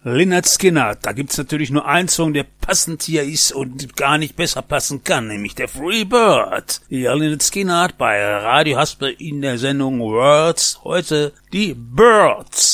Lynyrd Skynyrd, da gibt's natürlich nur einen Song, der passend hier ist und gar nicht besser passen kann, nämlich der Free Bird. Ja, Lynyrd Skynyrd bei Radio Haspe in der Sendung Words, heute die Birds.